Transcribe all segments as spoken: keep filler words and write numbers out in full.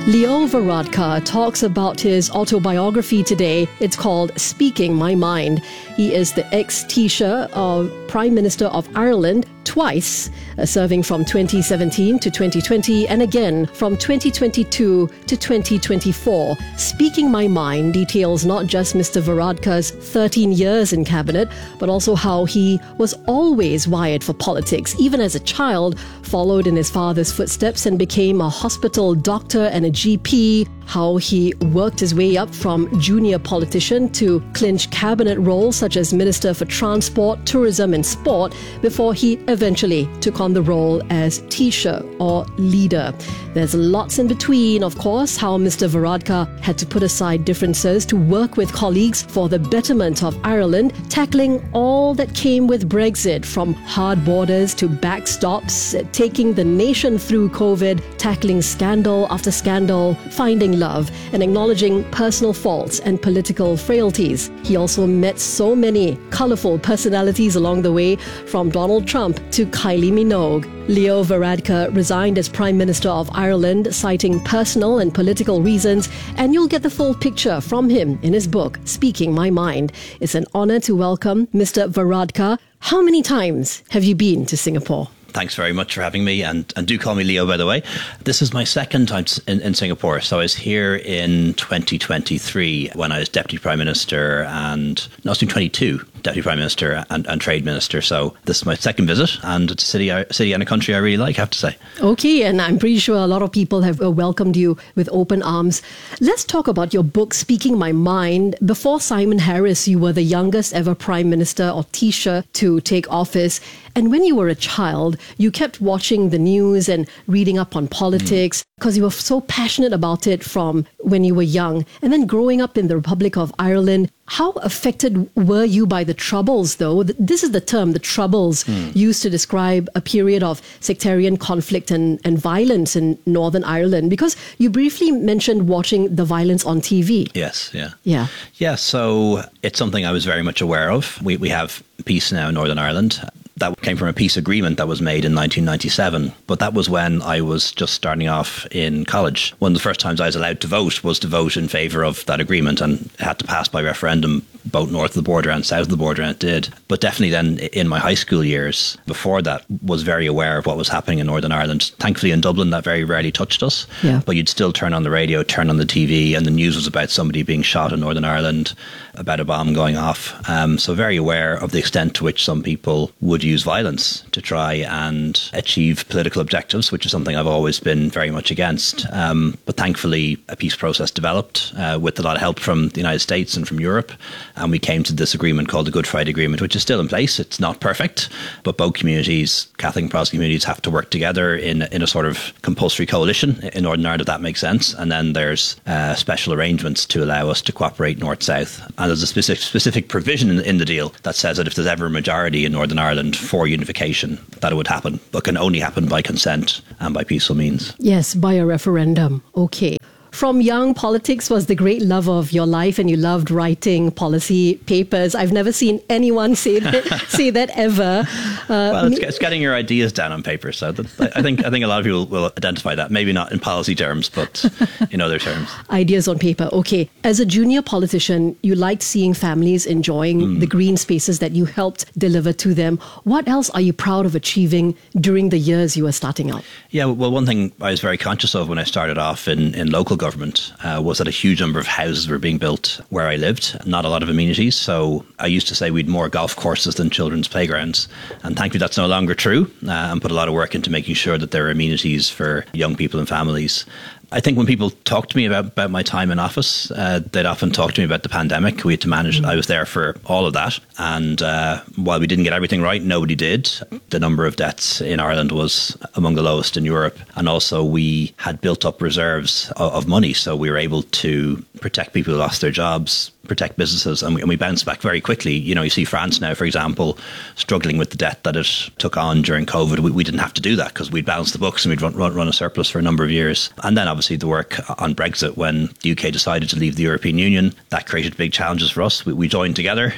Leo Varadkar talks about his autobiography today. It's called Speaking My Mind. He is the ex-Taoiseach of Prime Minister of Ireland twice, uh, serving from twenty seventeen to twenty twenty and again from twenty twenty-two to twenty twenty-four. Speaking My Mind details not just Mister Varadkar's thirteen years in cabinet, but also how he was always wired for politics. Even as a child, followed in his father's footsteps and became a hospital doctor and a G P, how he worked his way up from junior politician to clinch cabinet roles such as Minister for Transport, Tourism and Sport before he eventually took on the role as Taoiseach or leader. There's lots in between, of course, how Mister Varadkar had to put aside differences to work with colleagues for the betterment of Ireland, tackling all that came with Brexit, from hard borders to backstops, taking the nation through COVID, tackling scandal after scandal, finding love, and acknowledging personal faults and political frailties. He also met so many colourful personalities along the way, from Donald Trump to Kylie Minogue. Leo Varadkar resigned as Prime Minister of Ireland, citing personal and political reasons, and you'll get the full picture from him in his book, Speaking My Mind. It's an honour to welcome Mister Varadkar. How many times have you been to Singapore? Thanks very much for having me, and, and do call me Leo, by the way. This is my second time in, in Singapore. So I was here in twenty twenty-three when I was Deputy Prime Minister and, no, I was in twenty-two, Deputy Prime Minister and, and Trade Minister. So this is my second visit, and it's a city, a city and a country I really like, I have to say. Okay, and I'm pretty sure a lot of people have welcomed you with open arms. Let's talk about your book, Speaking My Mind. Before Simon Harris, you were the youngest ever Prime Minister or Taoiseach to take office. And when you were a child, you kept watching the news and reading up on politics because mm. you were so passionate about it from when you were young. And then growing up in the Republic of Ireland, how affected were you by the Troubles, though? This is the term, the Troubles, mm. used to describe a period of sectarian conflict and, and violence in Northern Ireland, because you briefly mentioned watching the violence on T V. Yes, yeah. Yeah. Yeah, so it's something I was very much aware of. We, we have peace now in Northern Ireland. That came from a peace agreement that was made in nineteen ninety-seven. But that was when I was just starting off in college. One of the first times I was allowed to vote was to vote in favour of that agreement, and it had to pass by referendum both north of the border and south of the border, and it did. But definitely then in my high school years, before that, was very aware of what was happening in Northern Ireland. Thankfully in Dublin, that very rarely touched us. Yeah. But you'd still turn on the radio, turn on the T V, and the news was about somebody being shot in Northern Ireland, about a bomb going off. Um, so very aware of the extent to which some people would use violence to try and achieve political objectives, which is something I've always been very much against. Um, but thankfully, a peace process developed uh, with a lot of help from the United States and from Europe. And we came to this agreement called the Good Friday Agreement, which is still in place. It's not perfect, but both communities, Catholic and Protestant communities, have to work together in, in a sort of compulsory coalition in Northern Ireland, if that makes sense. And then there's uh, special arrangements to allow us to cooperate north-south. And there's a specific, specific provision in, in the deal that says that if there's ever a majority in Northern Ireland for unification, that it would happen, but can only happen by consent and by peaceful means. Yes, by a referendum. Okay. From young, politics was the great love of your life, and you loved writing policy papers. I've never seen anyone say that, say that ever. Uh, well, it's, it's getting your ideas down on paper. So that, I think I think a lot of people will identify that. Maybe not in policy terms, but in other terms. Ideas on paper. Okay. As a junior politician, you liked seeing families enjoying mm. the green spaces that you helped deliver to them. What else are you proud of achieving during the years you were starting out? Yeah, well, one thing I was very conscious of when I started off in, in local government uh, was that a huge number of houses were being built where I lived, not a lot of amenities. So I used to say we'd more golf courses than children's playgrounds. And thankfully that's no longer true, uh, and put a lot of work into making sure that there are amenities for young people and families. I think when people talk to me about, about my time in office, uh, they'd often talk to me about the pandemic. We had to manage, I was there for all of that. And uh, while we didn't get everything right, nobody did. The number of deaths in Ireland was among the lowest in Europe. And also we had built up reserves of, of money. So we were able to protect people who lost their jobs, protect businesses, and we, and we bounced back very quickly. You know, you see France now, for example, struggling with the debt that it took on during COVID. We, we didn't have to do that because we'd balanced the books and we'd run, run, run a surplus for a number of years. And then obviously the work on Brexit, when the U K decided to leave the European Union, that created big challenges for us. We, we joined together.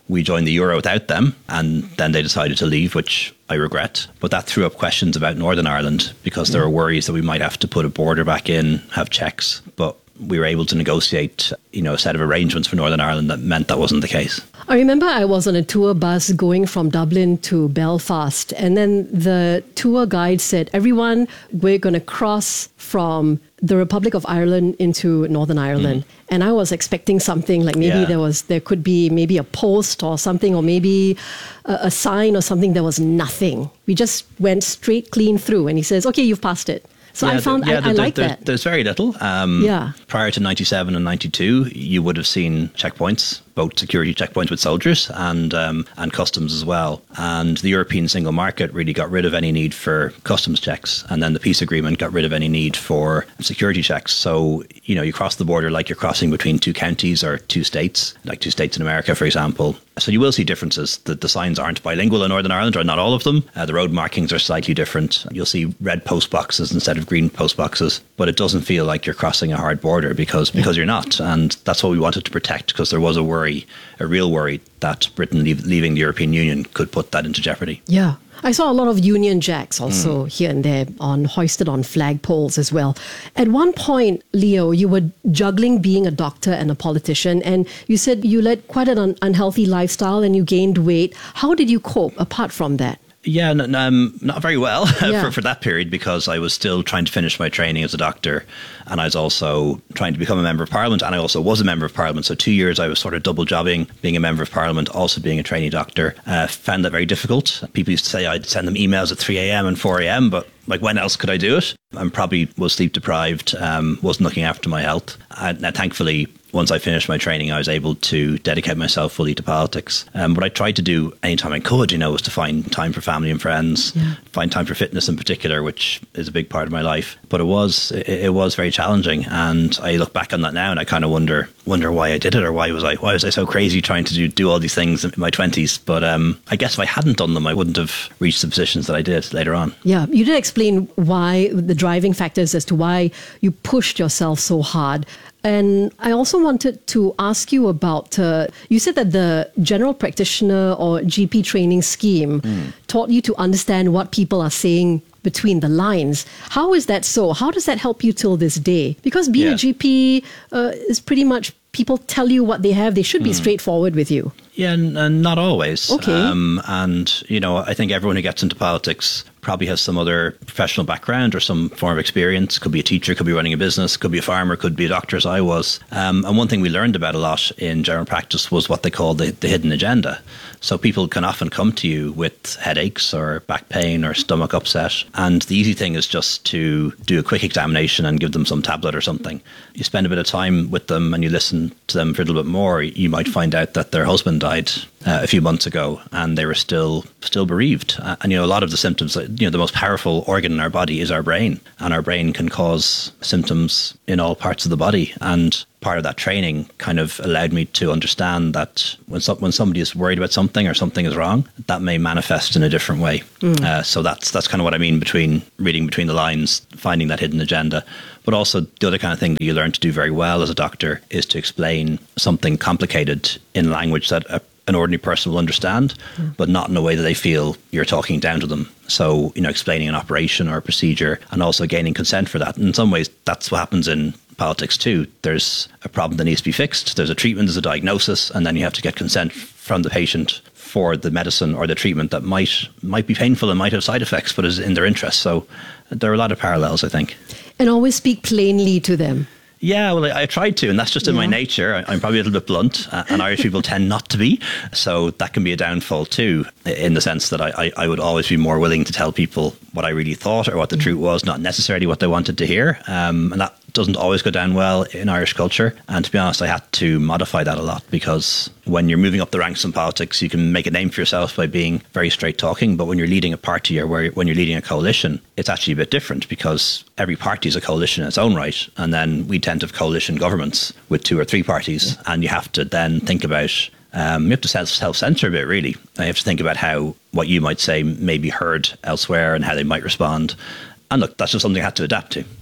We joined the euro without them, and then they decided to leave, which I regret. But that threw up questions about Northern Ireland because there were worries that we might have to put a border back in, have checks. But we were able to negotiate, you know, a set of arrangements for Northern Ireland that meant that wasn't the case. I remember I was on a tour bus going from Dublin to Belfast, and then the tour guide said, everyone, we're going to cross from the Republic of Ireland into Northern Ireland. Mm. And I was expecting something like maybe yeah. there was there could be maybe a post or something, or maybe a, a sign or something. There was nothing. We just went straight clean through, and he says, okay, you've passed it. So yeah, I found the, yeah, I, the, I like the, that. There's very little. Um, yeah. Prior to ninety-seven and ninety-two, you would have seen checkpoints, both security checkpoints with soldiers and um, and customs as well. And the European single market really got rid of any need for customs checks. And then the peace agreement got rid of any need for security checks. So, you know, you cross the border like you're crossing between two counties or two states, like two states in America, for example. So you will see differences. The, the signs aren't bilingual in Northern Ireland, or not all of them. Uh, the road markings are slightly different. You'll see red post boxes instead of green post boxes, but it doesn't feel like you're crossing a hard border because because you're not. And that's what we wanted to protect, because there was a worry, a real worry that Britain leave, leaving the European Union could put that into jeopardy. Yeah. I saw a lot of Union Jacks also mm. here and there on hoisted on flagpoles as well. At one point, Leo, you were juggling being a doctor and a politician, and you said you led quite an un- unhealthy lifestyle and you gained weight. How did you cope apart from that? Yeah, n- um, not very well yeah. for, for that period, because I was still trying to finish my training as a doctor, and I was also trying to become a member of Parliament, and I also was a member of Parliament. So two years I was sort of double jobbing, being a member of Parliament, also being a trainee doctor. Uh, found that very difficult. People used to say I'd send them emails at three a.m. and four a.m, but like, when else could I do it? And probably was sleep deprived, um, wasn't looking after my health. And uh, thankfully, once I finished my training, I was able to dedicate myself fully to politics. Um, what I tried to do anytime I could, you know, was to find time for family and friends, yeah. find time for fitness in particular, which is a big part of my life. But it was it, it was very challenging, and I look back on that now and I kind of wonder wonder why I did it, or why was I why was I so crazy trying to do, do all these things in my twenties. But um, I guess if I hadn't done them, I wouldn't have reached the positions that I did later on. Yeah, you did explain why, the driving factors as to why you pushed yourself so hard. And I also wanted to ask you about, uh, you said that the general practitioner or G P training scheme mm. taught you to understand what people are saying between the lines. How is that so? How does that help you till this day? Because being yeah. a G P uh, is pretty much, people tell you what they have. They should be mm. straightforward with you. Yeah, and, and not always. Okay. Um, and, you know, I think everyone who gets into politics probably has some other professional background or some form of experience. Could be a teacher, could be running a business, could be a farmer, could be a doctor, as I was. Um, and one thing we learned about a lot in general practice was what they call the, the hidden agenda. So people can often come to you with headaches or back pain or stomach upset. And the easy thing is just to do a quick examination and give them some tablet or something. You spend a bit of time with them and you listen to them for a little bit more, you might find out that their husband died uh, a few months ago and they were still still bereaved. Uh, and, you know, a lot of the symptoms, you know, the most powerful organ in our body is our brain. And our brain can cause symptoms in all parts of the body. And part of that training kind of allowed me to understand that when so, when somebody is worried about something or something is wrong, that may manifest in a different way. Mm. Uh, so that's that's kind of what I mean between reading between the lines, finding that hidden agenda. But also the other kind of thing that you learn to do very well as a doctor is to explain something complicated in language that a, an ordinary person will understand, mm. but not in a way that they feel you're talking down to them. So, you know, explaining an operation or a procedure and also gaining consent for that. And in some ways, that's what happens in politics too. There's a problem that needs to be fixed. There's a treatment, there's a diagnosis, and then you have to get consent from the patient for the medicine or the treatment that might might be painful and might have side effects, but is in their interest. So there are a lot of parallels, I think. And always speak plainly to them. Yeah, well, I, I tried to, and that's just in yeah. my nature. I, I'm probably a little bit blunt, uh, and Irish people tend not to be. So that can be a downfall too, in the sense that I, I, I would always be more willing to tell people what I really thought or what the mm. truth was, not necessarily what they wanted to hear. Um, and that doesn't always go down well in Irish culture. And to be honest, I had to modify that a lot, because when you're moving up the ranks in politics, you can make a name for yourself by being very straight talking. But when you're leading a party or where, when you're leading a coalition, it's actually a bit different, because every party is a coalition in its own right. And then we tend to have coalition governments with two or three parties. Yeah. And you have to then think about, um, you have to self, self-censor a bit, really. You have to think about how what you might say may be heard elsewhere and how they might respond. And look, that's just something I had to adapt to.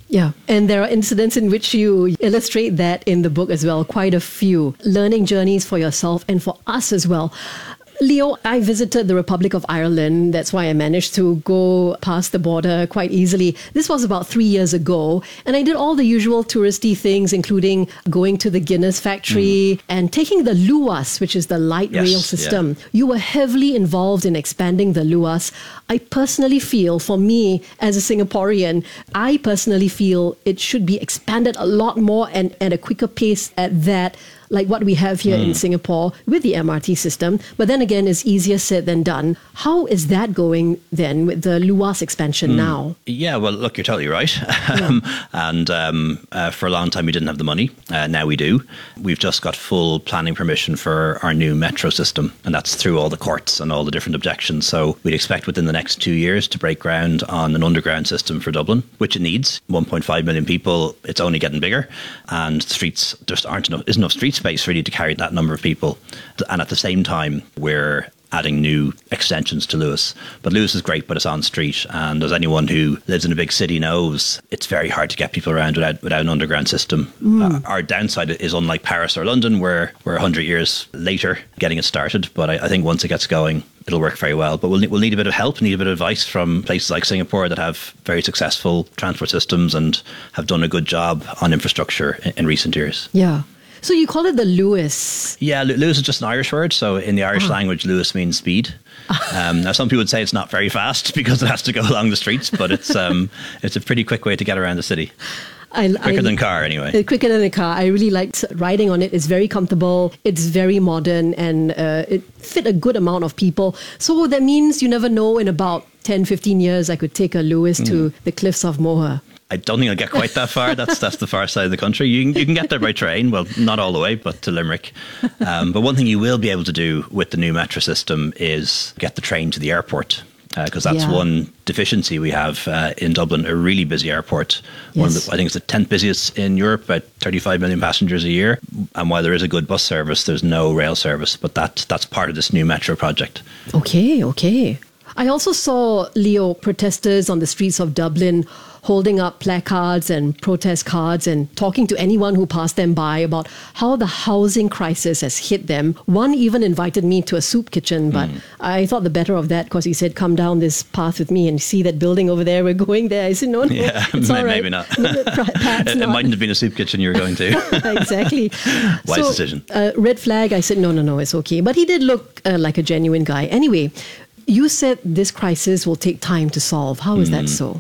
Yeah, and there are incidents in which you illustrate that in the book as well, quite a few. Learning journeys for yourself and for us as well. Leo, I visited the Republic of Ireland. That's why I managed to go past the border quite easily. This was about three years ago. And I did all the usual touristy things, including going to the Guinness factory mm. and taking the Luas, which is the light yes, rail system. Yeah. You were heavily involved in expanding the Luas. I personally feel, for me as a Singaporean, I personally feel it should be expanded a lot more and at a quicker pace at that, like what we have here mm. in Singapore with the M R T system. But then again, it's easier said than done. How is that going then with the Luas expansion mm. now? Yeah, well, look, you're totally right. Yeah. and um, uh, for a long time, we didn't have the money. Uh, now we do. We've just got full planning permission for our new metro system. And that's through all the courts and all the different objections. So we'd expect within the next two years to break ground on an underground system for Dublin, which it needs. one point five million people. It's only getting bigger. And streets, just aren't enough, isn't enough streets space really to carry that number of people. And at the same time, we're adding new extensions to Luas. But Luas is great, but it's on street. And as anyone who lives in a big city knows, it's very hard to get people around without, without an underground system. Mm. Uh, our downside is unlike Paris or London, where we're one hundred years later getting it started. But I, I think once it gets going, it'll work very well. But we'll, we'll need a bit of help, need a bit of advice from places like Singapore that have very successful transport systems and have done a good job on infrastructure in, in recent years. Yeah. So you call it the Luas? Yeah, Luas is just an Irish word. So in the Irish oh. language, Luas means speed. Um, now, some people would say it's not very fast because it has to go along the streets, but it's um, it's a pretty quick way to get around the city. I, quicker I, than car, anyway. Quicker than a car. I really liked riding on it. It's very comfortable. It's very modern, and uh, it fit a good amount of people. So that means you never know, in about ten, fifteen years, I could take a Luas mm. to the cliffs of Moher. I don't think I'll get quite that far. That's that's the far side of the country. You can, you can get there by train. Well, not all the way, but to Limerick. Um, but one thing you will be able to do with the new metro system is get the train to the airport. Because uh, that's yeah. one deficiency we have uh, in Dublin, a really busy airport. Yes. One of the, I think it's the tenth busiest in Europe, about thirty-five million passengers a year. And while there is a good bus service, there's no rail service. But that, that's part of this new metro project. Okay, okay. I also saw, Leo, protesters on the streets of Dublin holding up placards and protest cards and talking to anyone who passed them by about how the housing crisis has hit them. One even invited me to a soup kitchen, but mm. I thought the better of that because he said, come down this path with me and see that building over there. We're going there. I said, no, no, yeah, it's all right. Maybe not. Perhaps it, not. It mightn't have been a soup kitchen you were going to. Exactly. Wise so, decision. Uh, red flag. I said, no, no, no, it's okay. But he did look uh, like a genuine guy. Anyway, you said this crisis will take time to solve. How is mm. that so?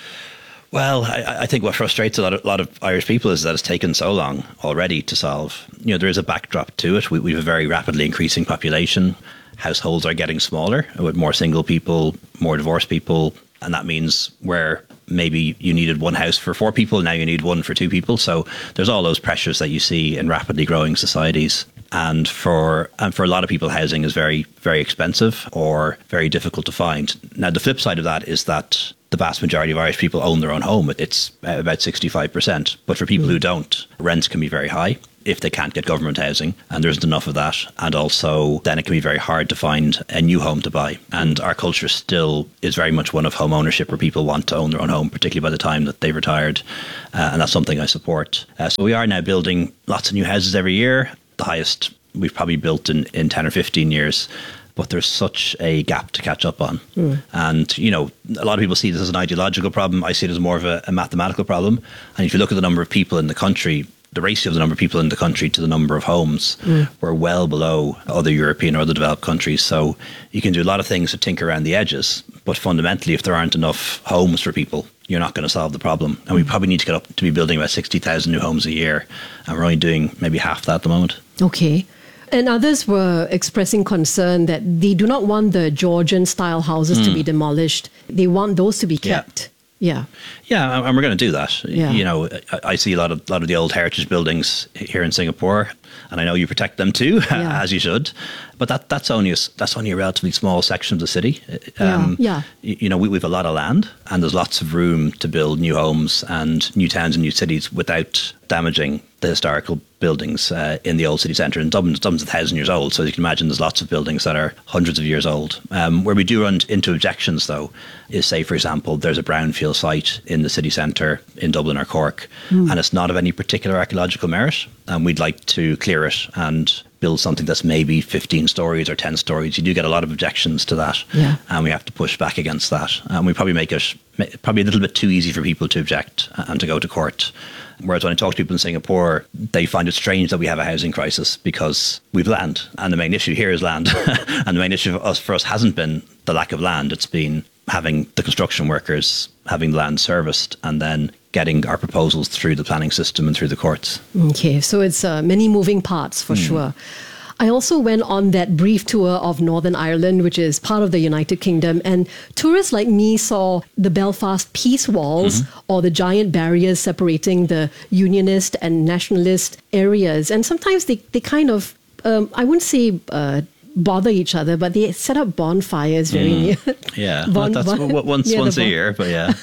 Well, I, I think what frustrates a lot, of, a lot of Irish people is that it's taken so long already to solve. You know, there is a backdrop to it. We, we have a very rapidly increasing population. Households are getting smaller with more single people, more divorced people. And that means where maybe you needed one house for four people, now you need one for two people. So there's all those pressures that you see in rapidly growing societies. And for and for a lot of people, housing is very, very expensive or very difficult to find. Now, the flip side of that is that the vast majority of Irish people own their own home. It's about sixty-five percent. But for people mm. who don't, rents can be very high if they can't get government housing, and there isn't enough of that. And also, then it can be very hard to find a new home to buy. And our culture still is very much one of home ownership, where people want to own their own home, particularly by the time that they've retired. Uh, and that's something I support. Uh, so we are now building lots of new houses every year, the highest we've probably built in, in ten or fifteen years. But there's such a gap to catch up on. Mm. And, you know, a lot of people see this as an ideological problem. I see it as more of a, a mathematical problem. And if you look at the number of people in the country, the ratio of the number of people in the country to the number of homes, mm. we're well below other European or other developed countries. So you can do a lot of things to tinker around the edges. But fundamentally, if there aren't enough homes for people, you're not going to solve the problem. And we probably need to get up to be building about sixty thousand new homes a year. And we're only doing maybe half that at the moment. Okay. And others were expressing concern that they do not want the Georgian-style houses mm. to be demolished. They want those to be kept. Yeah. Yeah, yeah, and we're going to do that. Yeah. You know, I, I see a lot of lot of the old heritage buildings here in Singapore, and I know you protect them too, yeah. as you should. But that that's only a, that's only a relatively small section of the city. Um, yeah. yeah. You know, we, we have a lot of land and there's lots of room to build new homes and new towns and new cities without damaging the historical buildings uh, in the old city centre. And Dublin's, Dublin's a thousand years old, so as you can imagine, there's lots of buildings that are hundreds of years old. Um, where we do run into objections, though, is, say, for example, there's a brownfield site in the city centre in Dublin or Cork, mm. and it's not of any particular archaeological merit, and we'd like to clear it and build something that's maybe fifteen stories or ten stories. You do get a lot of objections to that, yeah. and we have to push back against that. And we probably make it probably a little bit too easy for people to object and to go to court. Whereas when I talk to people in Singapore, they find it strange that we have a housing crisis because we've land. And the main issue here is land. And the main issue for us, for us hasn't been the lack of land. It's been having the construction workers, having the land serviced, and then getting our proposals through the planning system and through the courts. Okay, so it's uh, many moving parts for mm. sure. I also went on that brief tour of Northern Ireland, which is part of the United Kingdom, and tourists like me saw the Belfast peace walls mm-hmm. or the giant barriers separating the unionist and nationalist areas. And sometimes they, they kind of, um, I wouldn't say uh, bother each other, but they set up bonfires very mm. near. Yeah, bon, well, that's bon, once once a bon- year, but yeah.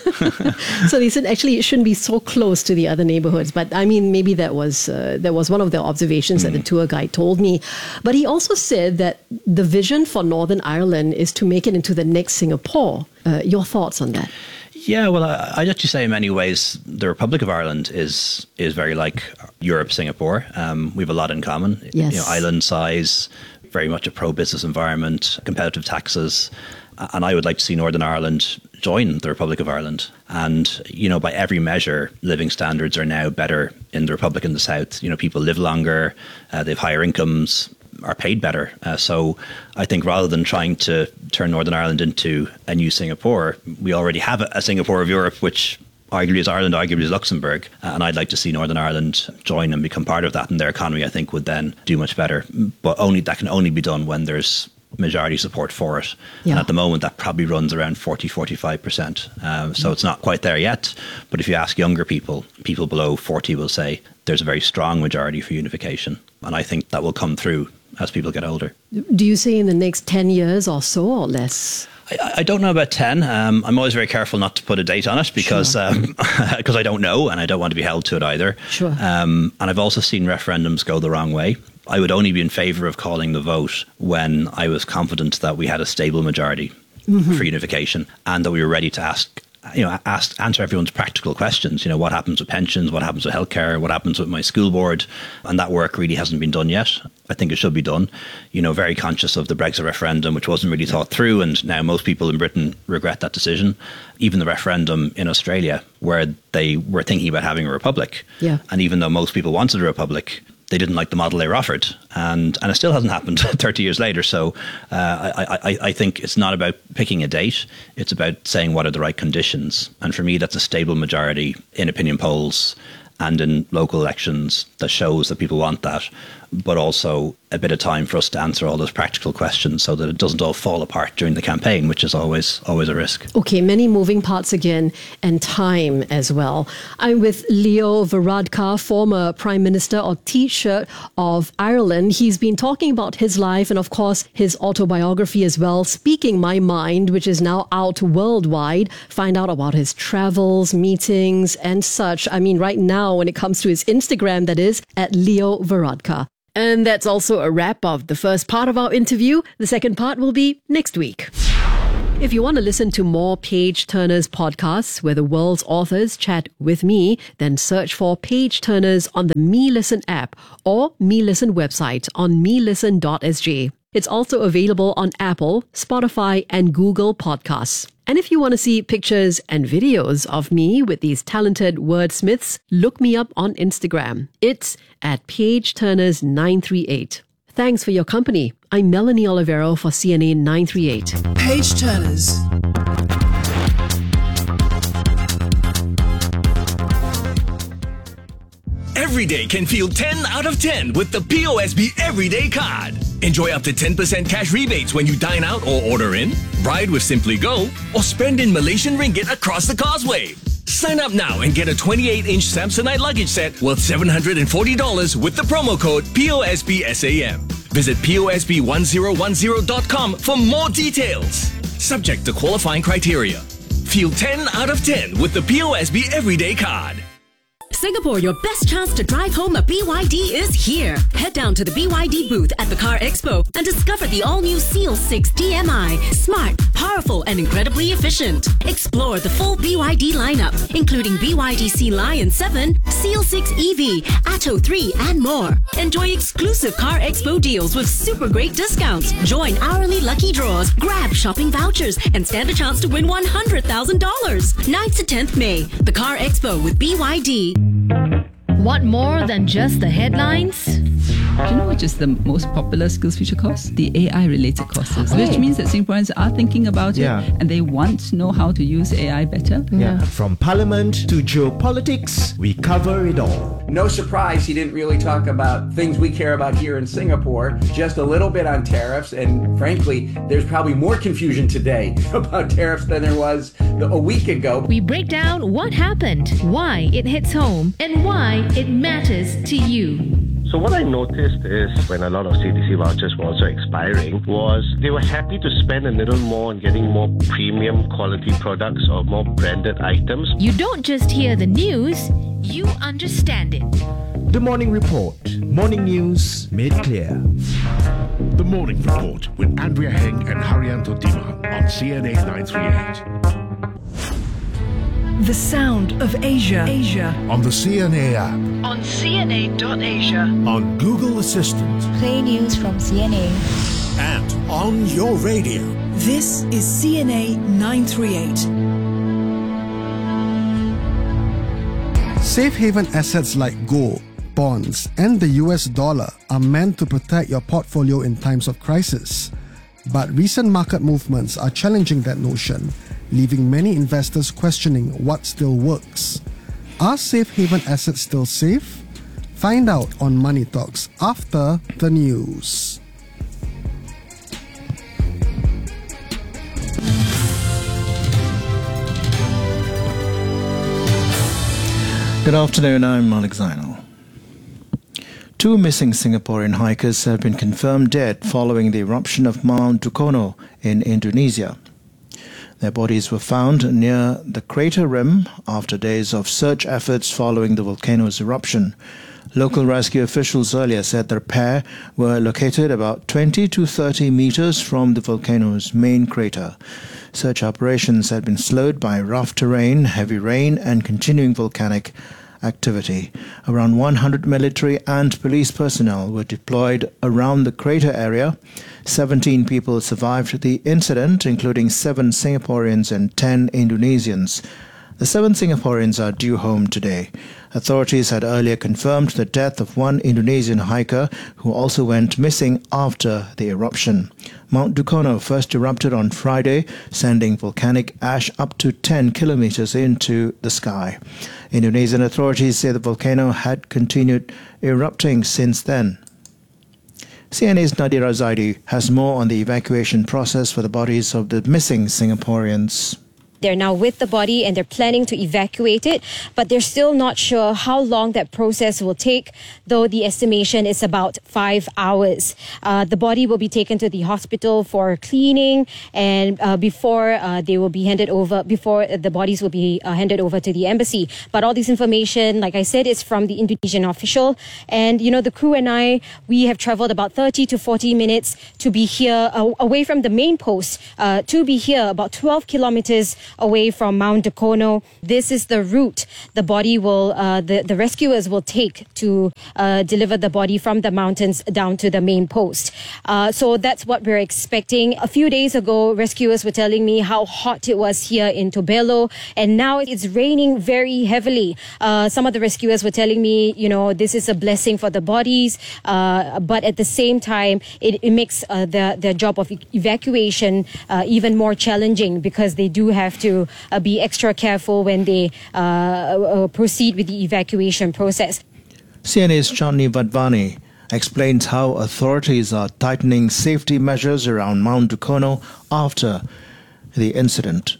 So they said actually it shouldn't be so close to the other neighborhoods. But I mean, maybe that was uh, that was one of the observations mm. that the tour guide told me. But he also said that the vision for Northern Ireland is to make it into the next Singapore. Uh, your thoughts on that? Yeah, well, I, I'd actually say in many ways the Republic of Ireland is is very like Europe, Singapore. Um, we have a lot in common. Yes. You know, island size, very much a pro-business environment, competitive taxes. And I would like to see Northern Ireland join the Republic of Ireland. And, you know, by every measure, living standards are now better in the Republic in the South. You know, people live longer, uh, they have higher incomes, are paid better. Uh, so I think rather than trying to turn Northern Ireland into a new Singapore, we already have a, a Singapore of Europe, which arguably is Ireland, arguably is Luxembourg. Uh, and I'd like to see Northern Ireland join and become part of that. And their economy, I think, would then do much better. But only that can only be done when there's majority support for it. Yeah. And at the moment, that probably runs around forty, forty-five percent. Um, so mm. it's not quite there yet. But if you ask younger people, people below forty will say there's a very strong majority for unification. And I think that will come through as people get older. Do you say in the next ten years or so or less? I, I don't know about ten. Um, I'm always very careful not to put a date on it because sure. um, because I don't know and I don't want to be held to it either. Sure. Um, and I've also seen referendums go the wrong way. I would only be in favour of calling the vote when I was confident that we had a stable majority mm-hmm. for unification and that we were ready to ask, you know, ask, answer everyone's practical questions. You know, what happens with pensions? What happens with healthcare? What happens with my school board? And that work really hasn't been done yet. I think it should be done. You know, very conscious of the Brexit referendum, which wasn't really thought through. And now most people in Britain regret that decision. Even the referendum in Australia, where they were thinking about having a republic. Yeah. And even though most people wanted a republic, they didn't like the model they were offered, and and it still hasn't happened thirty years later. So uh, I, I, I think it's not about picking a date. It's about saying what are the right conditions. And for me, that's a stable majority in opinion polls and in local elections that shows that people want that, but also a bit of time for us to answer all those practical questions so that it doesn't all fall apart during the campaign, which is always always a risk. Okay, many moving parts again, and time as well. I'm with Leo Varadkar, former Prime Minister or Taoiseach of Ireland. He's been talking about his life and, of course, his autobiography as well, Speaking My Mind, which is now out worldwide. Find out about his travels, meetings and such. I mean, right now, when it comes to his Instagram, that is, at Leo Varadkar. And that's also a wrap of the first part of our interview. The second part will be next week. If you want to listen to more Page Turners podcasts where the world's authors chat with me, then search for Page Turners on the Me Listen app or Me Listen website on me listen dot s g. It's also available on Apple, Spotify, and Google Podcasts. And if you want to see pictures and videos of me with these talented wordsmiths, look me up on Instagram. It's at Page Turners nine three eight. Thanks for your company. I'm Melanie Olivero for C N A nine three eight. Page Turners. Every day can feel ten out of ten with the P O S B Everyday Card. Enjoy up to ten percent cash rebates when you dine out or order in, ride with Simply Go, or spend in Malaysian ringgit across the causeway. Sign up now and get a twenty-eight inch Samsonite luggage set worth seven hundred forty dollars with the promo code P O S B S A M. Visit P O S B one zero one zero dot com for more details. Subject to qualifying criteria. Feel ten out of ten with the P O S B Everyday Card. Singapore, your best chance to drive home a B Y D is here. Head down to the B Y D booth at the Car Expo and discover the all-new Seal six D M I. Smart, powerful, and incredibly efficient. Explore the full B Y D lineup, including B Y D Sea Lion seven, Seal six E V, Atto three, and more. Enjoy exclusive Car Expo deals with super great discounts. Join hourly lucky draws, grab shopping vouchers, and stand a chance to win one hundred thousand dollars. ninth to tenth May, the Car Expo with B Y D. Want more than just the headlines? Do you know which is the most popular skills future course? The A I-related courses, oh. which means that Singaporeans are thinking about yeah. it and they want to know how to use A I better. Yeah. From parliament to geopolitics, we cover it all. No surprise, he didn't really talk about things we care about here in Singapore, just a little bit on tariffs. And frankly, there's probably more confusion today about tariffs than there was a week ago. We break down what happened, why it hits home, and why it matters to you. So what I noticed is when a lot of C D C vouchers were also expiring was they were happy to spend a little more on getting more premium quality products or more branded items. You don't just hear the news, you understand it. The Morning Report. Morning news made clear. The Morning Report with Andrea Heng and Haryanto Dima on C N A nine thirty-eight. The sound of Asia. Asia. On the C N A app. On C N A dot asia. On Google Assistant. Play news from C N A. And on your radio. This is C N A nine thirty-eight. Safe haven assets like gold, bonds, and the U S dollar are meant to protect your portfolio in times of crisis. But recent market movements are challenging that notion, leaving many investors questioning what still works. Are safe haven assets still safe? Find out on Money Talks after the news. Good afternoon, I'm Malik Zainal. Two missing Singaporean hikers have been confirmed dead following the eruption of Mount Dukono in Indonesia. Their bodies were found near the crater rim after days of search efforts following the volcano's eruption. Local rescue officials earlier said the pair were located about twenty to thirty meters from the volcano's main crater. Search operations had been slowed by rough terrain, heavy rain, and continuing volcanic activity. Around one hundred military and police personnel were deployed around the crater area. seventeen people survived the incident, including seven Singaporeans and ten Indonesians. The seven Singaporeans are due home today. Authorities had earlier confirmed the death of one Indonesian hiker who also went missing after the eruption. Mount Dukono first erupted on Friday, sending volcanic ash up to ten kilometers into the sky. Indonesian authorities say the volcano had continued erupting since then. C N A's Nadira Zaidi has more on the evacuation process for the bodies of the missing Singaporeans. They're now with the body and they're planning to evacuate it, but they're still not sure how long that process will take, though the estimation is about five hours. Uh, the body will be taken to the hospital for cleaning, and uh, before uh, they will be handed over, before the bodies will be uh, handed over to the embassy. But all this information, like I said, is from the Indonesian official. And, you know, the crew and I, we have traveled about thirty to forty minutes to be here, uh, away from the main post, uh, to be here about twelve kilometers away from Mount Dukono. This is the route the body will, uh, the, the rescuers will take to uh, deliver the body from the mountains down to the main post. Uh, so that's what we're expecting. A few days ago, rescuers were telling me how hot it was here in Tobelo, and now it's raining very heavily. Uh, some of the rescuers were telling me, you know, this is a blessing for the bodies, uh, but at the same time, it, it makes uh, the, the job of evacuation uh, even more challenging, because they do have to uh, be extra careful when they uh, uh, proceed with the evacuation process. C N A's Chandni Vadvani explains how authorities are tightening safety measures around Mount Dukono after the incident.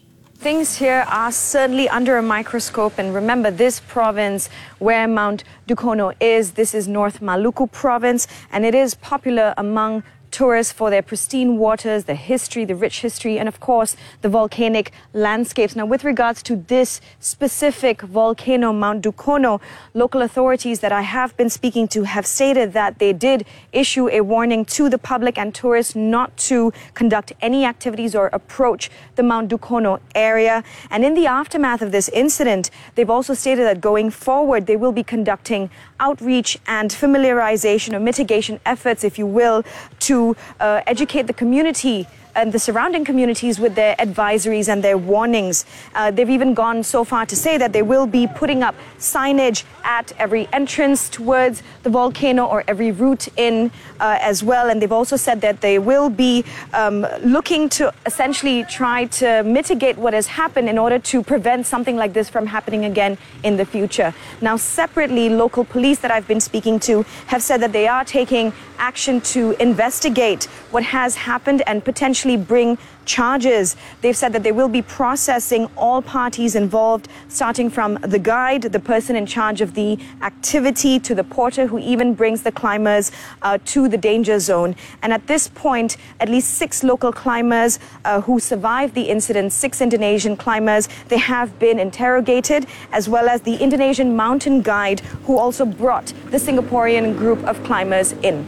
Things here are certainly under a microscope, and remember, this province where Mount Dukono is, this is North Maluku province, and it is popular among tourists for their pristine waters, the history, the rich history, and of course the volcanic landscapes. Now, with regards to this specific volcano, Mount Dukono, local authorities that I have been speaking to have stated that they did issue a warning to the public and tourists not to conduct any activities or approach the Mount Dukono area. And in the aftermath of this incident, they've also stated that going forward, they will be conducting outreach and familiarization or mitigation efforts, if you will, to uh, educate the community and the surrounding communities with their advisories and their warnings. Uh, they've even gone so far to say that they will be putting up signage at every entrance towards the volcano or every route in uh, as well. And they've also said that they will be um, looking to essentially try to mitigate what has happened in order to prevent something like this from happening again in the future. Now, separately, local police that I've been speaking to have said that they are taking action to investigate what has happened and potentially bring charges. They've said that they will be processing all parties involved, starting from the guide, the person in charge of the activity, to the porter who even brings the climbers uh, to the danger zone. And at this point, at least six local climbers uh, who survived the incident, six Indonesian climbers, they have been interrogated, as well as the Indonesian mountain guide who also brought the Singaporean group of climbers in.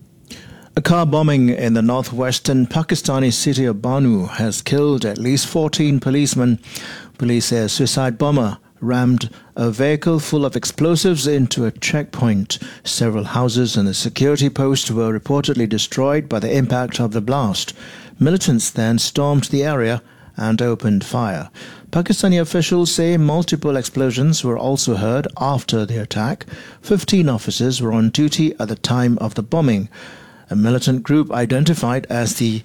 A car bombing in the northwestern Pakistani city of Banu has killed at least fourteen policemen. Police say a suicide bomber rammed a vehicle full of explosives into a checkpoint. Several houses and a security post were reportedly destroyed by the impact of the blast. Militants then stormed the area and opened fire. Pakistani officials say multiple explosions were also heard after the attack. Fifteen officers were on duty at the time of the bombing. A militant group identified as the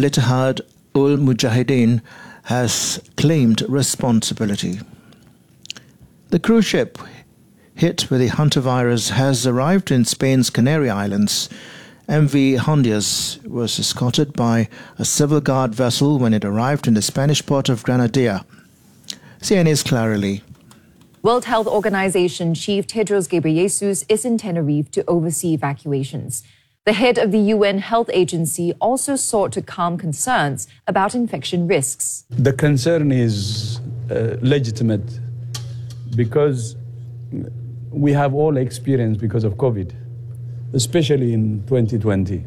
Ittihad-ul-Mujahideen has claimed responsibility. The cruise ship hit with the hantavirus has arrived in Spain's Canary Islands. M V Hondias was escorted by a civil guard vessel when it arrived in the Spanish port of Granadilla. C N A's Clara Lee. World Health Organization Chief Tedros Ghebreyesus is in Tenerife to oversee evacuations. The head of the U N Health Agency also sought to calm concerns about infection risks. The concern is uh, legitimate because we have all experienced because of COVID, especially in twenty twenty.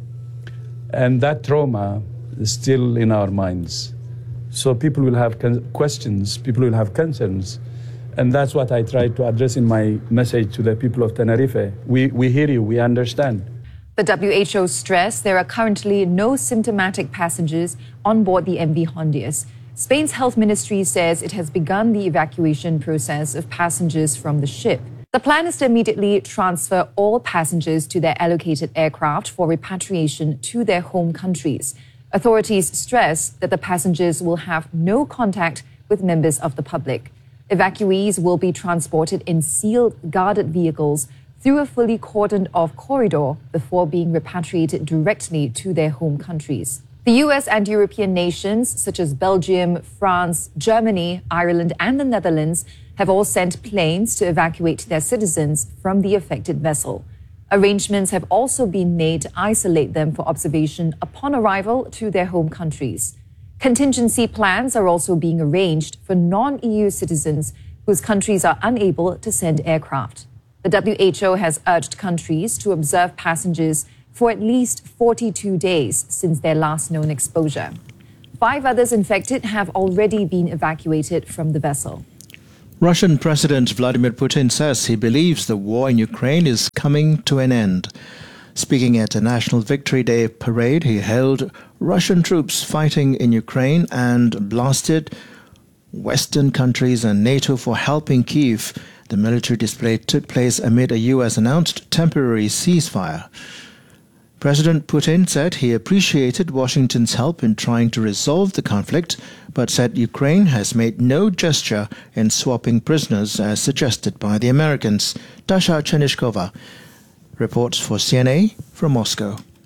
And that trauma is still in our minds. So people will have questions, people will have concerns. And that's what I tried to address in my message to the people of Tenerife. We, we hear you, we understand. The W H O stressed there are currently no symptomatic passengers on board the M V Hondias. Spain's health ministry says it has begun the evacuation process of passengers from the ship. The plan is to immediately transfer all passengers to their allocated aircraft for repatriation to their home countries. Authorities stress that the passengers will have no contact with members of the public. Evacuees will be transported in sealed, guarded vehicles through a fully cordoned-off corridor before being repatriated directly to their home countries. The U S and European nations, such as Belgium, France, Germany, Ireland, and the Netherlands, have all sent planes to evacuate their citizens from the affected vessel. Arrangements have also been made to isolate them for observation upon arrival to their home countries. Contingency plans are also being arranged for non-E U citizens whose countries are unable to send aircraft. The W H O has urged countries to observe passengers for at least forty-two days since their last known exposure. Five others infected have already been evacuated from the vessel. Russian President Vladimir Putin says he believes the war in Ukraine is coming to an end. Speaking at a National Victory Day parade, he hailed Russian troops fighting in Ukraine and blasted Western countries and NATO for helping Kyiv. The military display took place amid a U S-announced temporary ceasefire. President Putin said he appreciated Washington's help in trying to resolve the conflict, but said Ukraine has made no gesture in swapping prisoners as suggested by the Americans. Dasha Chenishkova reports for C N A from Moscow.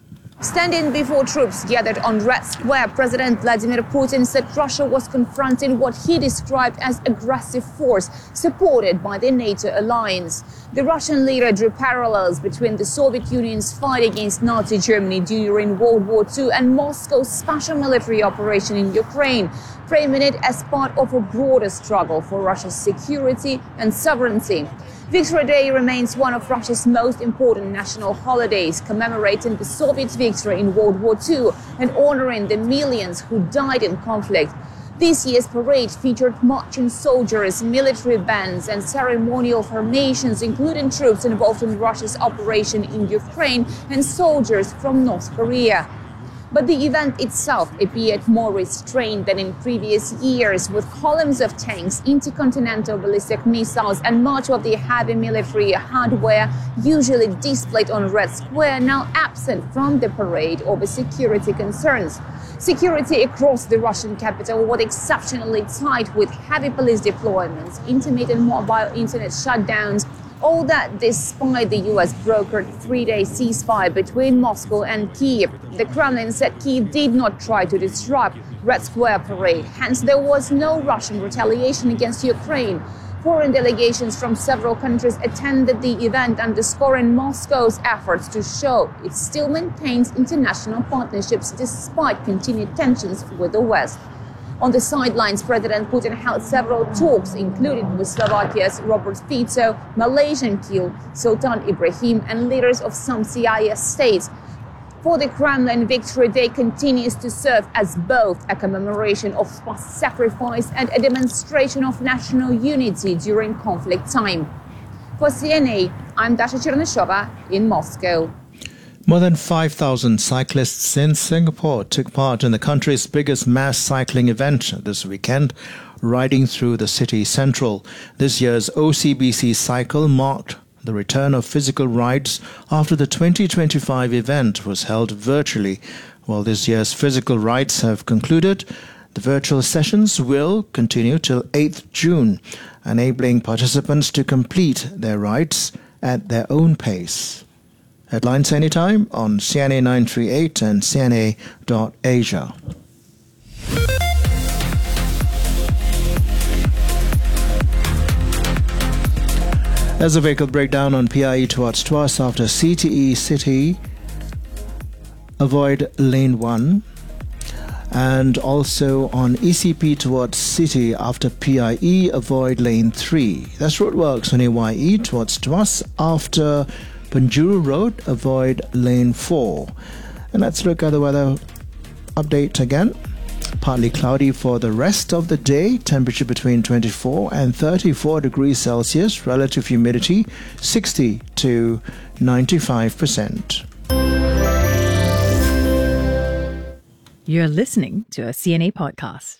Standing before troops gathered on Red Square, President Vladimir Putin said Russia was confronting what he described as aggressive force supported by the NATO alliance. The Russian leader drew parallels between the Soviet Union's fight against Nazi Germany during World War Two and Moscow's special military operation in Ukraine, framing it as part of a broader struggle for Russia's security and sovereignty. Victory Day remains one of Russia's most important national holidays, commemorating the Soviet victory in World War Two and honoring the millions who died in conflict. This year's parade featured marching soldiers, military bands, and ceremonial formations, including troops involved in Russia's operation in Ukraine and soldiers from North Korea. But the event itself appeared more restrained than in previous years, with columns of tanks, intercontinental ballistic missiles, and much of the heavy military hardware usually displayed on Red Square now absent from the parade over security concerns. Security across the Russian capital was exceptionally tight, with heavy police deployments, intermittent mobile internet shutdowns. All that despite the U S brokered three-day ceasefire between Moscow and Kyiv. The Kremlin said Kyiv did not try to disrupt Red Square parade, hence there was no Russian retaliation against Ukraine. Foreign delegations from several countries attended the event, underscoring Moscow's efforts to show it still maintains international partnerships despite continued tensions with the West. On the sidelines, President Putin held several talks, including with Slovakia's Robert Fico, Malaysian King Sultan Ibrahim, and leaders of some C I S states. For the Kremlin, Victory Day continues to serve as both a commemoration of past sacrifice and a demonstration of national unity during conflict time. For C N A, I'm Dasha Chernyshova in Moscow. More than five thousand cyclists in Singapore took part in the country's biggest mass cycling event this weekend, riding through the city central. This year's O C B C Cycle marked the return of physical rides after the twenty twenty-five event was held virtually. While this year's physical rides have concluded, the virtual sessions will continue till eighth June, enabling participants to complete their rides at their own pace. Headlines anytime on C N A nine thirty-eight and C N A dot Asia. There's a vehicle breakdown on P I E towards Tuas after C T E City. Avoid lane one. And also on E C P towards City after P I E, avoid lane three. That's roadworks on A Y E towards Tuas after Penjuru Road, avoid lane four. And let's look at the weather update again. Partly cloudy for the rest of the day, temperature between twenty-four and thirty-four degrees Celsius, relative humidity sixty to ninety-five percent. You're listening to a C N A podcast.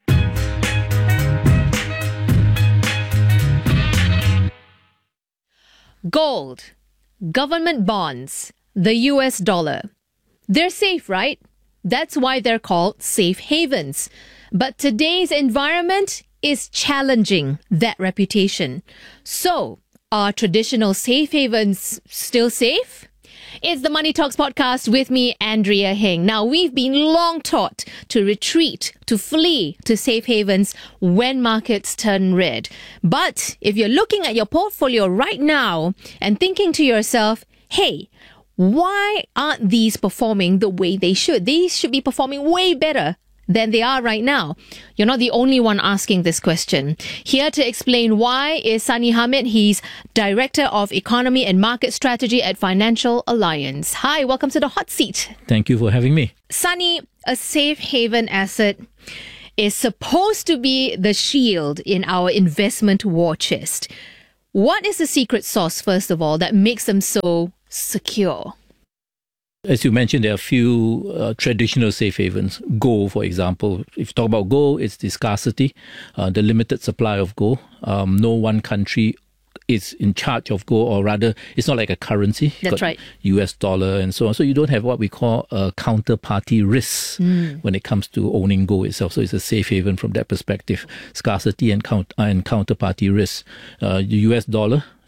Gold, government bonds, the U S dollar. They're safe, right? That's why they're called safe havens. But today's environment is challenging that reputation. So, are traditional safe havens still safe? It's the Money Talks podcast with me, Andrea Heng. Now, we've been long taught to retreat, to flee to safe havens when markets turn red. But if you're looking at your portfolio right now and thinking to yourself, hey, why aren't these performing the way they should? These should be performing way better than they are right now. You're not the only one asking this question. Here to explain why is Sunny Hamid. He's Director of Economy and Market Strategy at Financial Alliance. Hi, welcome to the hot seat. Thank you for having me. Sunny, a safe haven asset is supposed to be the shield in our investment war chest. What is the secret sauce, first of all, that makes them so secure? As you mentioned, there are a few uh, traditional safe havens. Gold, for example. If you talk about gold, it's the scarcity, uh, the limited supply of gold. Um, no one country is in charge of gold, or rather, it's not like a currency. You've That's got right. U S dollar and so on. So you don't have what we call a counterparty risk Mm. when it comes to owning gold itself. So it's a safe haven from that perspective. Scarcity and, count- and counterparty risk. Uh, the U S dollar,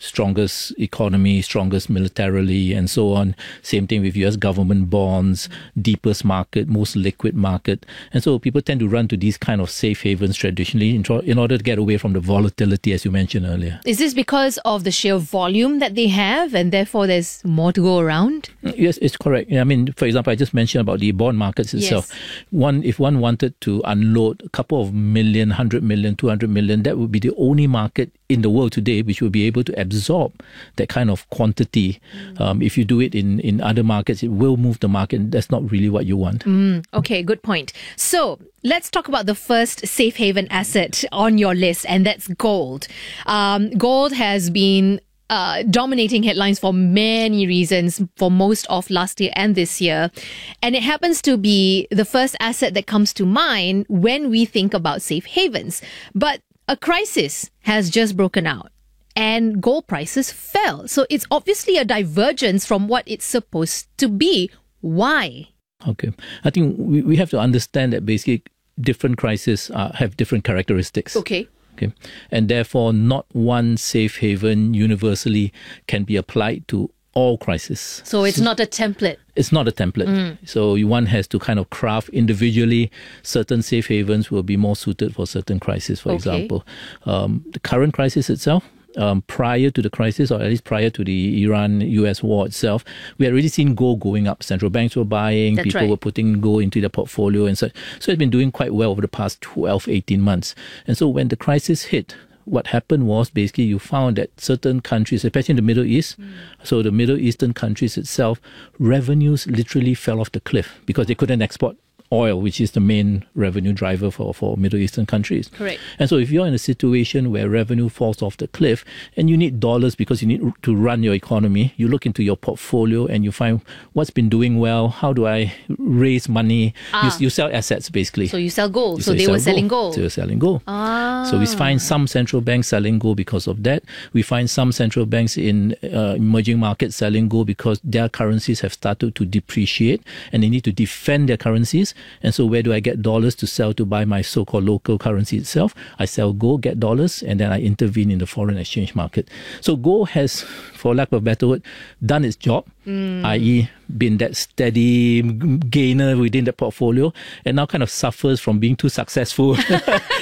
strongest economy, strongest militarily, and so on. Same thing with U S government bonds, deepest market, most liquid market. And so people tend to run to these kind of safe havens traditionally in, tro- in order to get away from the volatility, as you mentioned earlier. Is this because of the sheer volume that they have and therefore there's more to go around? Yes, it's correct. I mean, for example, I just mentioned about the bond markets itself. Yes. One, if one wanted to unload a couple of million, one hundred million, two hundred million, that would be the only market in the world today which will be able to absorb that kind of quantity. Mm. Um, if you do it in, in other markets, it will move the market. That's not really what you want. Mm, okay, good point. So let's talk about the first safe haven asset on your list, and that's gold. Um, gold has been Uh, dominating headlines for many reasons for most of last year and this year. And it happens to be the first asset that comes to mind when we think about safe havens. But a crisis has just broken out and gold prices fell. So it's obviously a divergence from what it's supposed to be. Why? Okay. I think we, we have to understand that basically different crises uh, have different characteristics. Okay. Okay. And therefore, not one safe haven universally can be applied to all crises. So it's so, not a template. It's not a template. Mm. So one has to kind of craft individually. Certain safe havens will be more suited for certain crises, for okay. example. Um, the current crisis itself, Um, prior to the crisis, or at least prior to the Iran-U S war itself, we had already seen gold going up. Central banks were buying, That's people right. were putting gold into their portfolio and such. So it's been doing quite well over the past twelve, eighteen months. And so when the crisis hit, what happened was basically you found that certain countries, especially in the Middle East, mm. so the Middle Eastern countries itself, revenues literally fell off the cliff because they couldn't export oil, which is the main revenue driver for, for Middle Eastern countries. Correct. And so if you're in a situation where revenue falls off the cliff and you need dollars because you need to run your economy, you look into your portfolio and you find what's been doing well, how do I raise money? Ah. You, you sell assets basically. So you sell gold. You so they were gold. selling gold. So you're selling gold. Ah. So we find some central banks selling gold because of that. We find some central banks in uh, emerging markets selling gold because their currencies have started to depreciate and they need to defend their currencies. And so where do I get dollars to sell to buy my so-called local currency itself? I sell gold, get dollars, and then I intervene in the foreign exchange market. So gold has, for lack of a better word, done its job, mm. that is been that steady gainer within the portfolio, and now kind of suffers from being too successful. So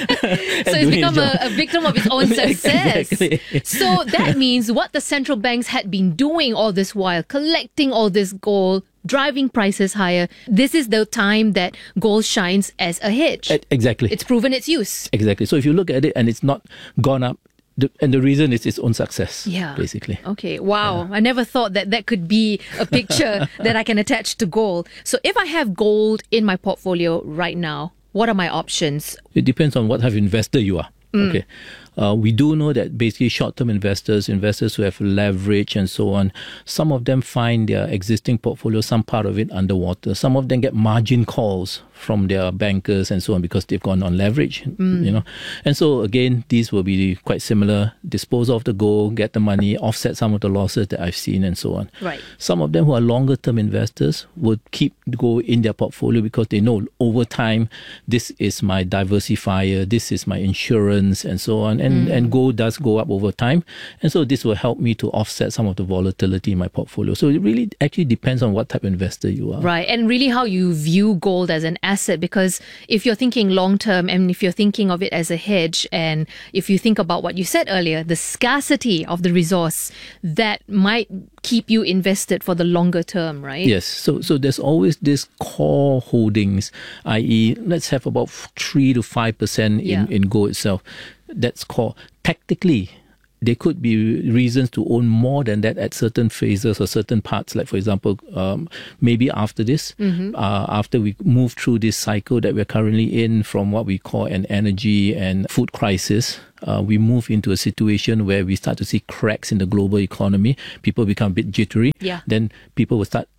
it's become a, a victim of its own success. Exactly. So that means what the central banks had been doing all this while, collecting all this gold, driving prices higher, this is the time that gold shines as a hedge. Exactly. It's proven its use. Exactly. So if you look at it and it's not gone up, the, and the reason is its own success, yeah. basically. Okay, wow. Yeah. I never thought that that could be a picture that I can attach to gold. So if I have gold in my portfolio right now, what are my options? It depends on what type of investor you are. Mm. Okay. Uh, we do know that basically short-term investors, investors who have leverage and so on, some of them find their existing portfolio, some part of it underwater. Some of them get margin calls from their bankers and so on because they've gone on leverage, mm. you know. And so again, these will be quite similar. Dispose of the gold, get the money, offset some of the losses that I've seen and so on. Right. Some of them who are longer-term investors would keep gold in their portfolio because they know over time, this is my diversifier, this is my insurance and so on. And, mm. and gold does go up over time. And so this will help me to offset some of the volatility in my portfolio. So it really actually depends on what type of investor you are. Right. And really how you view gold as an asset, because if you're thinking long term and if you're thinking of it as a hedge, and if you think about what you said earlier, the scarcity of the resource, that might keep you invested for the longer term, right? Yes. So so there's always this core holdings, that is let's have about three to five percent in, yeah. in gold itself. That's core. Tactically, there could be reasons to own more than that at certain phases or certain parts. Like, for example, um, maybe after this, mm-hmm. uh, after we move through this cycle that we're currently in from what we call an energy and food crisis, uh, we move into a situation where we start to see cracks in the global economy. People become a bit jittery. Yeah. Then people will start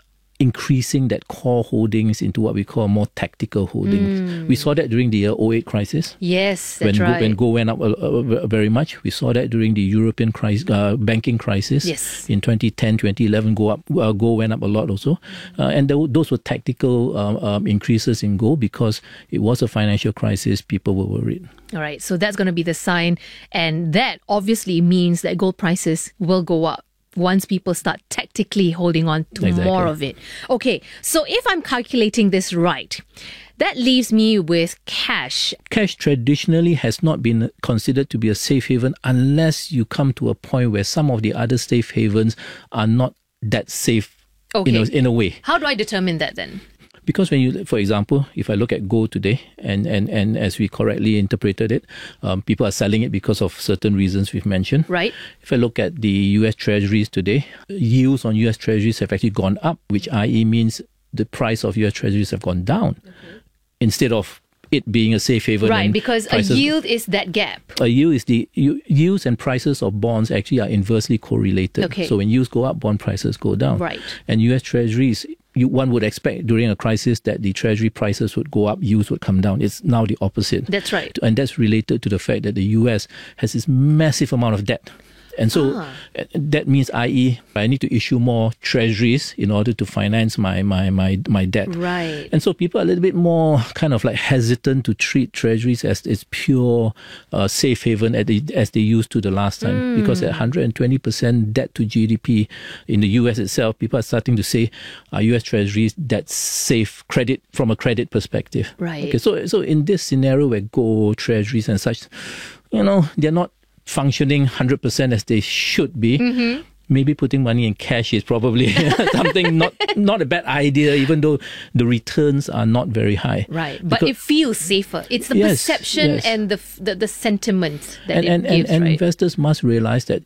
increasing that core holdings into what we call more tactical holdings. Mm. We saw that during the uh, oh eight crisis. Yes, that's when, right. When gold went up uh, uh, very much. We saw that during the European crisis, uh, banking crisis. Yes. In twenty ten, twenty eleven, gold, up, uh, gold went up a lot also. Uh, and th- those were tactical um, um, increases in gold because it was a financial crisis. People were worried. All right, so that's going to be the sign. And that obviously means that gold prices will go up once people start tactically holding on to Exactly. more of it. Okay, so if I'm calculating this right, that leaves me with cash. Cash traditionally has not been considered to be a safe haven unless you come to a point where some of the other safe havens are not that safe Okay. in, a, in a way. How do I determine that then? Because when you, for example, if I look at gold today, and, and, and as we correctly interpreted it, um, people are selling it because of certain reasons we've mentioned. Right. If I look at the U S Treasuries today, yields on U S Treasuries have actually gone up, which that is means the price of U S Treasuries have gone down instead of it being a safe haven. Right, and because prices- a yield is that gap. A yield is the you- yields and prices of bonds actually are inversely correlated. Okay. So when yields go up, bond prices go down. Right. And U S Treasuries, you, one would expect during a crisis that the Treasury prices would go up, yields would come down. It's now the opposite. That's right. And that's related to the fact that the U S has this massive amount of debt. And so Ah. uh, that means, that is, I need to issue more treasuries in order to finance my, my, my, my debt. Right. And so people are a little bit more kind of like hesitant to treat treasuries as this pure uh, safe haven as they, as they used to the last time. Mm. Because at one hundred twenty percent debt to G D P in the U S itself, people are starting to say, are U S treasuries that safe credit from a credit perspective? Right. Okay, so, so in this scenario where gold, treasuries and such, you know, they're not functioning one hundred percent as they should be, Mm-hmm. maybe putting money in cash is probably something not not a bad idea, even though the returns are not very high. Right, but Because- it feels safer. It's the Yes, perception yes. and the, f- the the sentiment that and it and, gives, and, and right? investors must realize that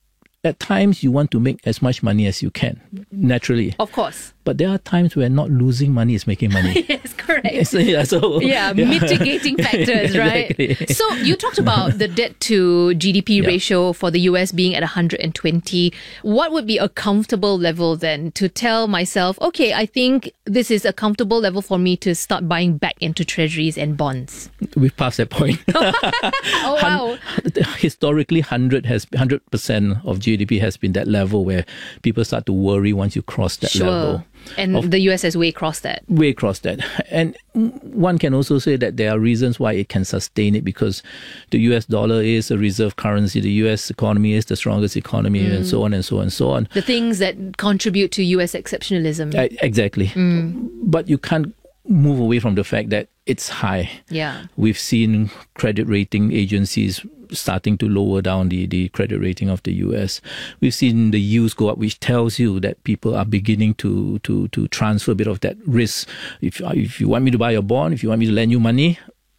at times you want to make as much money as you can, naturally. Of course. But there are times where not losing money is making money. Yes, correct. So, yeah, so- yeah, mitigating factors, right? Exactly. So you talked about the debt to G D P Yeah. ratio for the U S being at one hundred twenty. What would be a comfortable level then to tell myself, okay, I think this is a comfortable level for me to start buying back into treasuries and bonds? We've passed that point. Oh, wow. Historically, one hundred has one hundred percent of G D P has been that level where people start to worry once you cross that Sure. level. And Of- the U S has way crossed that. Way across that. And one can also say that there are reasons why it can sustain it because the U S dollar is a reserve currency, the U S economy is the strongest economy, Mm. and so on and so on and so on. The things that contribute to U S exceptionalism. Uh, exactly. Mm. But you can't move away from the fact that it's high. Yeah. We've seen credit rating agencies starting to lower down the, the credit rating of the U S. We've seen the yields go up, which tells you that people are beginning to to to transfer a bit of that risk. If if you want me to buy a bond, if you want me to lend you money,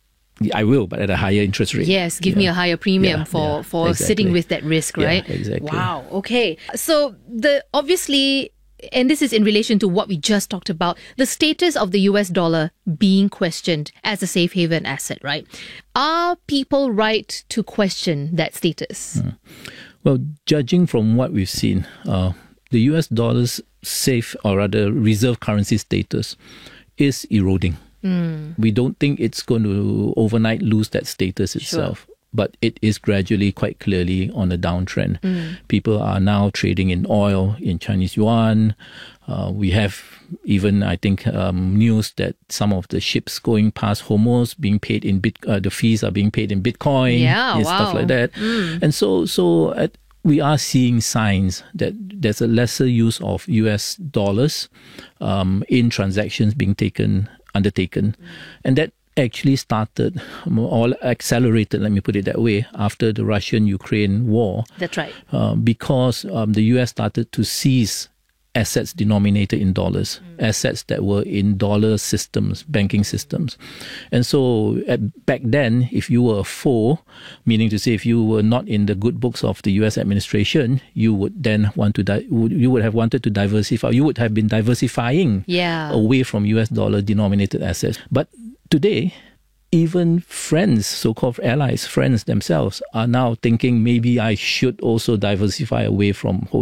I will, but at a higher interest rate. Yes, give me a higher premium Yeah, for, yeah, for exactly. sitting with that risk, Yeah, right? exactly. Wow. Okay. So the obviously, and this is in relation to what we just talked about, the status of the U S dollar being questioned as a safe haven asset, right? Are people right to question that status? Well, judging from what we've seen, uh, the U S dollar's safe or rather reserve currency status is eroding. Mm. We don't think it's going to overnight lose that status itself. But it is gradually, quite clearly, on a downtrend. Mm. People are now trading in oil, in Chinese yuan. Uh, we have even, I think, um, news that some of the ships going past Hormuz being paid in bit. Uh, the fees are being paid in Bitcoin Yeah, and wow. stuff like that. Mm. And so, so at, we are seeing signs that there's a lesser use of U S dollars um, in transactions being taken, undertaken, and that actually started or accelerated, let me put it that way, after the Russian-Ukraine war. That's right. Uh, because um, the U S started to seize assets denominated in dollars, mm. assets that were in dollar systems, banking systems. And so at, back then, if you were a foe, meaning to say if you were not in the good books of the U S administration, you would then want to, di- you would have wanted to diversify, you would have been diversifying Yeah. away from U S dollar denominated assets. But today, even friends, so-called allies, friends themselves, are now thinking maybe I should also diversify away from holding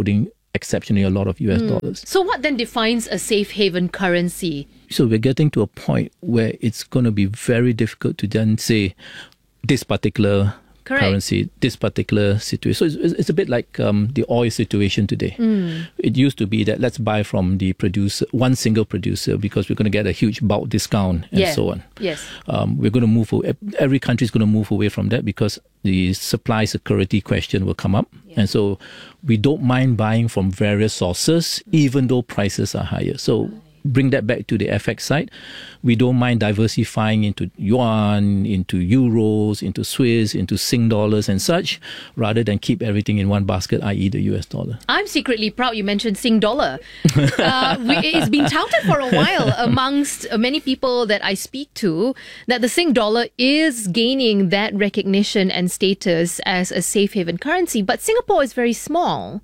exceptionally a lot of U S Mm. dollars. So what then defines a safe haven currency? So we're getting to a point where it's going to be very difficult to then say this particular Correct. currency, this particular situation. So it's, it's a bit like um, the oil situation today. Mm. It used to be that let's buy from the producer, one single producer, because we're going to get a huge bulk discount and Yeah. so on. Yes. Um, we're going to move, away, every country is going to move away from that because the supply security question will come up. And so we don't mind buying from various sources, even though prices are higher. So bring that back to the F X side. We don't mind diversifying into yuan, into euros, into Swiss, into Sing dollars and such, rather than keep everything in one basket, that is the U S dollar. I'm secretly proud you mentioned Sing dollar. uh, we, it's been touted for a while amongst uh, many people that I speak to that the Sing dollar is gaining that recognition and status as a safe haven currency. But Singapore is very small.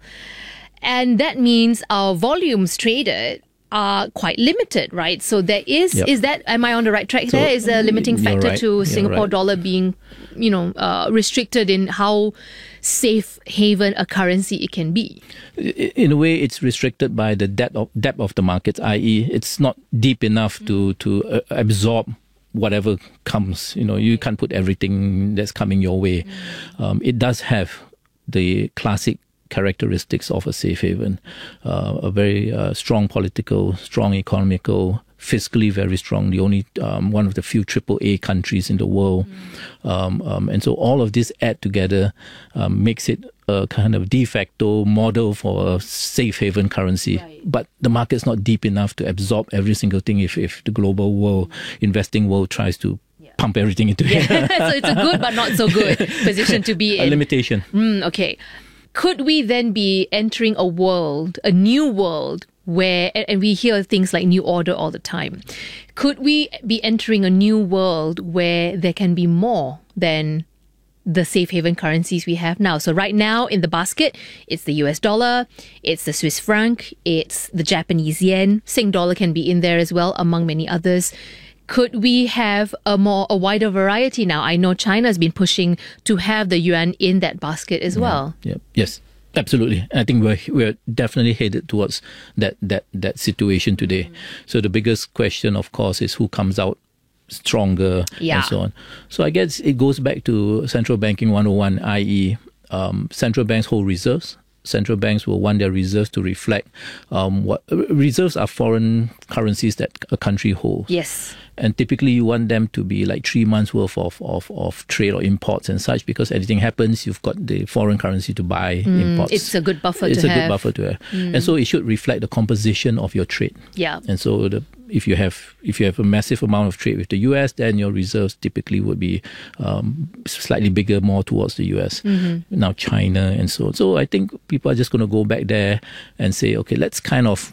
And that means our volumes traded are quite limited, right? So there is, Yep. is that, am I on the right track So, there? Is a limiting you're factor right, to you're Singapore right. dollar being, you know, uh, restricted in how safe haven a currency it can be? I- In a way, it's restricted by the depth of, depth of the market, that is, it's not deep enough to to uh, absorb whatever comes. You know, you can't put everything that's coming your way. Um, it does have the classic characteristics of a safe haven, uh, a very uh, strong political, strong economical, fiscally very strong, the only um, one of the few triple A countries in the world. Um, um, and so all of this add together um, makes it a kind of de facto model for a safe haven currency. But the market's not deep enough to absorb every single thing if, if the global world, investing world tries to pump everything into it. So it's a good but not so good position to be A in. limitation. Mm, okay. Could we then be entering a world, a new world, where, and and we hear things like New Order all the time. Could we be entering a new world where there can be more than the safe haven currencies we have now? So right now in the basket, it's the U S dollar, it's the Swiss franc, it's the Japanese yen. Sing dollar can be in there as well, among many others. Could we have a more a wider variety now? I know China has been pushing to have the yuan in that basket as well. Yeah. Yes. Absolutely. I think we're we're definitely headed towards that that that situation today. So the biggest question, of course, is who comes out stronger Yeah. and so on. So I guess it goes back to central banking one oh one, that is, um, central banks hold reserves. Central banks will want their reserves to reflect um, what reserves are foreign currencies that a country holds. Yes. And typically you want them to be like three months worth of, of, of trade or imports and such, because anything happens, you've got the foreign currency to buy Mm, imports. it's a good buffer It's to a have. good buffer to have. Mm. And so it should reflect the composition of your trade. Yeah. And so the, if you have if you have a massive amount of trade with the U S, then your reserves typically would be um, slightly bigger, more towards the U S. Mhm. Now China and so on. So I think people are just going to go back there and say, okay, let's kind of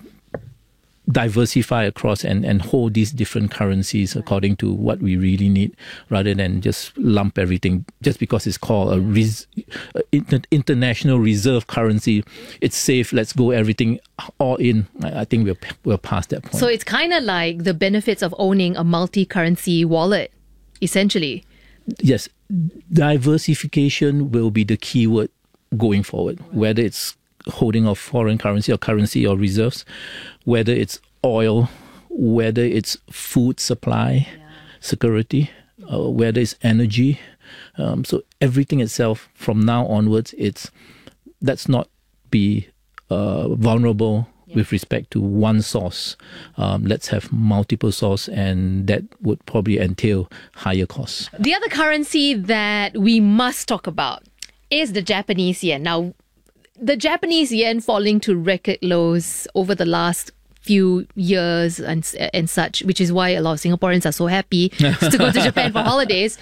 diversify across and, and hold these different currencies according to what we really need, rather than just lump everything just because it's called a, res, a inter, international reserve currency. It's safe. Let's go everything all in. I, I think we're we're past that point. So it's kind of like the benefits of owning a multi-currency wallet, essentially. Yes, diversification will be the key word going forward, whether it's holding of foreign currency or currency or reserves, whether it's oil, whether it's food supply, security, uh, whether it's energy. Um, so everything itself from now onwards, it's let's not be uh, vulnerable with respect to one source. Um, let's have multiple sources, and that would probably entail higher costs. The other currency that we must talk about is the Japanese yen. Now, the Japanese yen falling to record lows over the last few years and and such, which is why a lot of Singaporeans are so happy to go to Japan for holidays.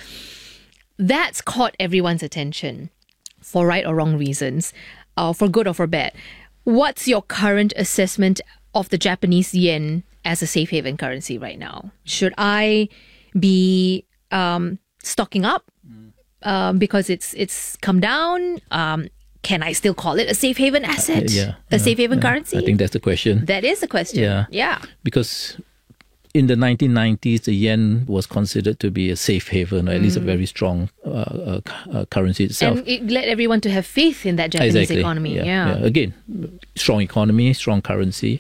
That's caught everyone's attention for right or wrong reasons, uh, for good or for bad. What's your current assessment of the Japanese yen as a safe haven currency right now? Should I be um, stocking up um, because it's it's come down? Um, Can I still call it a safe haven asset? Uh, yeah, A yeah, safe haven yeah. currency? I think that's the question. That is the question. Yeah. Yeah. Because in the nineteen nineties, the yen was considered to be a safe haven, or at least a Mm. very strong uh, uh, uh, currency itself. And it led everyone to have faith in that Japanese Exactly. economy. Yeah, Yeah. yeah. Again, strong economy, strong currency.